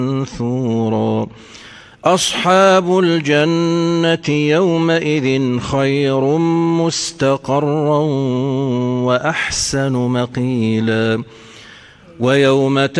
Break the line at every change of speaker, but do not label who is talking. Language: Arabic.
منثورا أصحاب الجنة يومئذ خير مستقرا وأحسن مقيلا ويوم